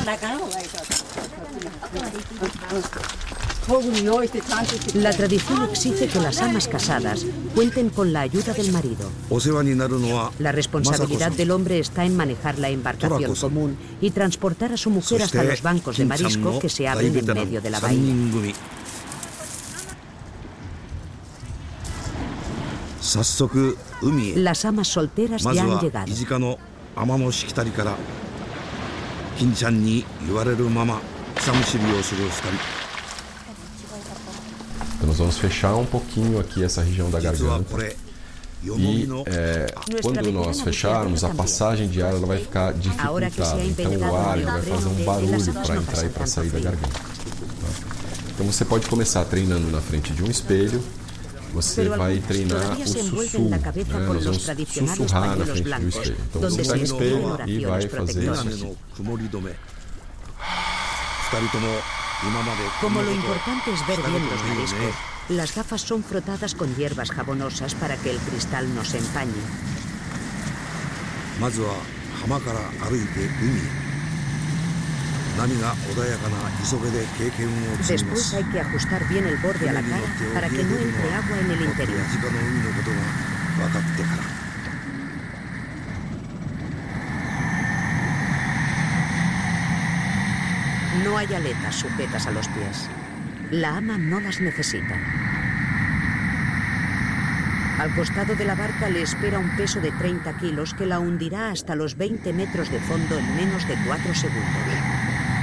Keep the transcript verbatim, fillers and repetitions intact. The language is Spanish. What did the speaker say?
La tradición exige que las amas casadas cuenten con la ayuda del marido. La responsabilidad del hombre está en manejar la embarcación común y transportar a su mujer hasta los bancos de marisco que se abren en medio de la bahía. Las amas solteras ya han llegado. Então nós vamos fechar um pouquinho aqui essa região da garganta. E é, quando nós fecharmos, a passagem de ar ela vai ficar dificultada. Então o ar ele vai fazer um barulho para entrar e para sair da garganta. Tá? Então você pode começar treinando na frente de um espelho. Você vai treinar o sussurro, né? Nós vamos sussurrar na frente do espelho. Então você pega o espelho e vai fazer isso aqui. Como lo importante es ver bien los mariscos, las gafas son frotadas con hierbas jabonosas para que el cristal no se empañe. Después hay que ajustar bien el borde a la cara para que no entre agua en el interior. No hay aletas sujetas a los pies. La ama no las necesita. Al costado de la barca le espera un peso de treinta kilos que la hundirá hasta los veinte metros de fondo en menos de cuatro segundos.